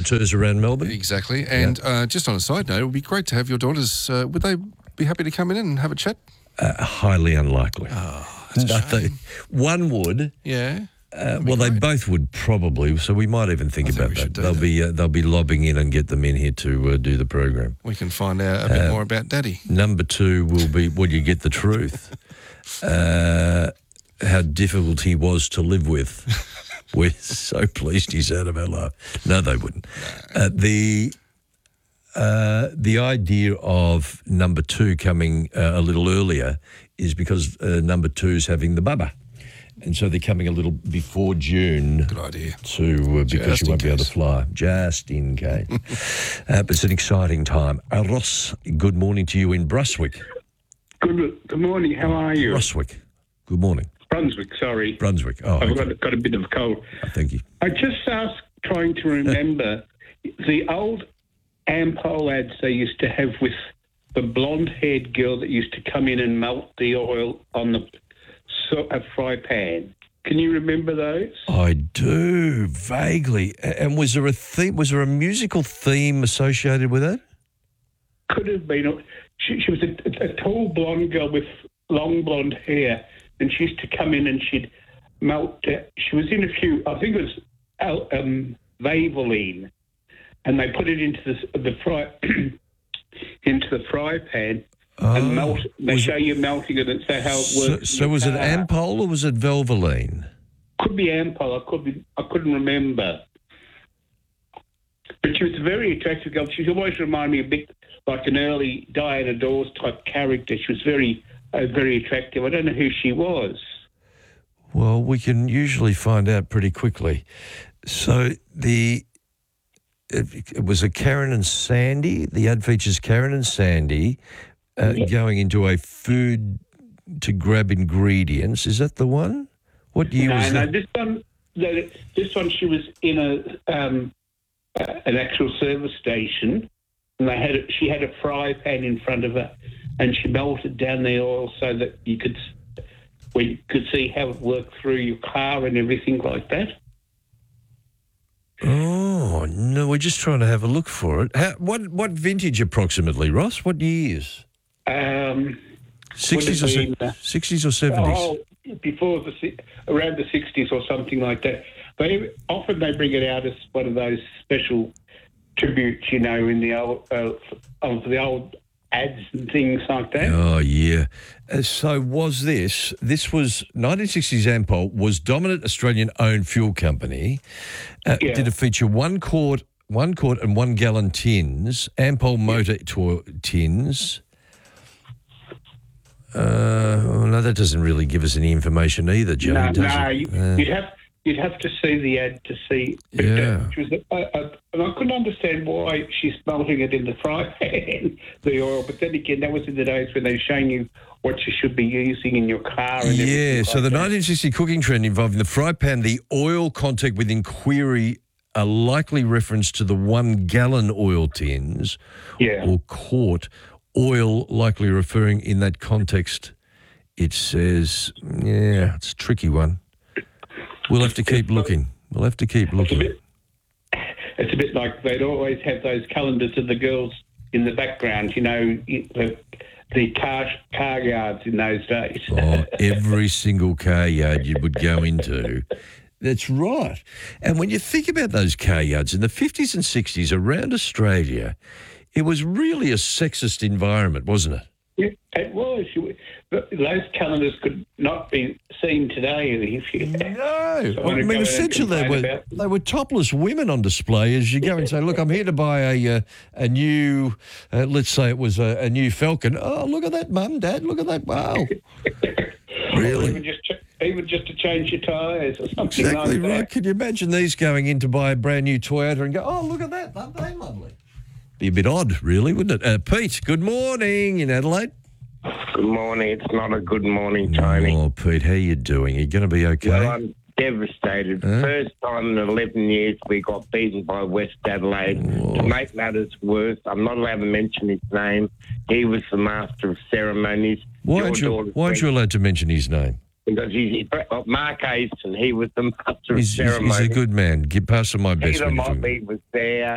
tours around Melbourne. Exactly. And just on a side note, it would be great to have your daughters. Would they be happy to come in and have a chat? Highly unlikely. Oh, that's a shame. One would. Yeah. They both would probably, so we might even think about that. They'll be lobbing in and get them in here to do the program. We can find out a bit more about Daddy. Number 2 will be, well, you get the truth. How difficult he was to live with. We're so pleased he's out of our life. No, they wouldn't. The idea of number 2 coming a little earlier is because number 2's having the bubba. And so they're coming a little before June. Good idea. Because you won't be able to fly, just in case. But it's an exciting time. Ross, good morning to you in Brunswick. Good morning. How are you? Brunswick. Good morning. Brunswick, sorry. Brunswick. Oh, I've got a bit of a cold. Oh, thank you. I just trying to remember the old Ampol ads they used to have with the blonde-haired girl that used to come in and melt the oil on a fry pan. Can you remember those? I do, vaguely. And was there a theme? Was there a musical theme associated with it? Could have been. She was a tall blonde girl with long blonde hair, and she used to come in and she'd melt. She was in a few. I think it was Vaseline, and they put it into the fry into the fry pan. And melt. They show you melting it and say how it works. So was it Ampol or was it Valvoline? Could be Ampol. I couldn't remember. But she was a very attractive girl. She always reminded me a bit like an early Diana Dawes type character. She was very attractive. I don't know who she was. Well, we can usually find out pretty quickly. So it was a Karen and Sandy. The ad features Karen and Sandy going into a food to grab ingredients. Is that the one? What year was that? No, this one she was in an actual service station, and she had a fry pan in front of her, and she melted down the oil so that you could see how it worked through your car and everything like that. Oh no, we're just trying to have a look for it. What vintage approximately, Ross? What years? 60s or 70s? Oh, before around the 60s or something like that. They bring it out as one of those special tributes, in the old of the old ads and things like that. Oh yeah. So was this was 1960s Ampol was dominant Australian-owned fuel company. Did it feature 1 quart and 1 gallon tins, Ampol motor tins. No, that doesn't really give us any information either, Joe. You'd have to see the ad to see. Yeah. And I couldn't understand why she's melting it in the fry pan, the oil. But then again, that was in the days when they were showing you what you should be using in your car. And so the 1960 cooking trend involving the fry pan, the oil contact within query, a likely reference to the 1 gallon oil tins or quart. Oil likely referring in that context, it says, it's a tricky one. We'll have to keep looking. It's a bit like they'd always have those calendars of the girls in the background, the car yards in those days. Every single car yard you would go into. That's right. And when you think about those car yards in the 50s and 60s around Australia, it was really a sexist environment, wasn't it? Yeah, it was. Those calendars could not be seen today. No. Essentially they were topless women on display as you go and say, look, I'm here to buy a new, let's say it was a new Falcon. Oh, look at that, Mum, Dad, look at that. Wow. Really? Even just to change your tyres or something exactly like that. Right. Could you imagine these going in to buy a brand new Toyota and go, oh, look at that, aren't they lovely? Be a bit odd, really, wouldn't it? Pete, good morning in Adelaide. Good morning. It's not a good morning, Tony. Oh, Pete, how you doing? Are you going to be okay? Well, I'm devastated. First time in 11 years we got beaten by West Adelaide. Whoa. To make matters worse, I'm not allowed to mention his name. He was the master of ceremonies. Why aren't you allowed to mention his name? Because Mark Easton, he was the master of ceremonies. He's a good man. Pass him my best. Peter Motley was there.